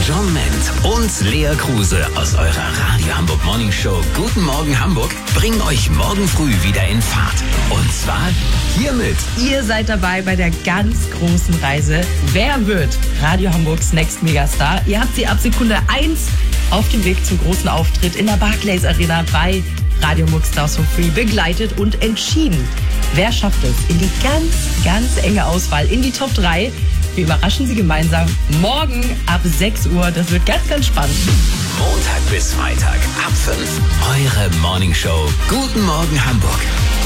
John Ment und Lea Kruse aus eurer Radio Hamburg Morning Show Guten Morgen Hamburg bringen euch morgen früh wieder in Fahrt. Und zwar hiermit. Ihr seid dabei bei der ganz großen Reise. Wer wird Radio Hamburgs Next Megastar? Ihr habt sie ab Sekunde 1 auf dem Weg zum großen Auftritt in der Barclays Arena bei Radio Hamburg Stars for Free begleitet und entschieden. Wer schafft es in die ganz enge Auswahl, in die Top 3? Wir überraschen Sie gemeinsam morgen ab 6 Uhr. Das wird ganz spannend. Montag bis Freitag ab 5. Eure Morning Show Guten Morgen Hamburg.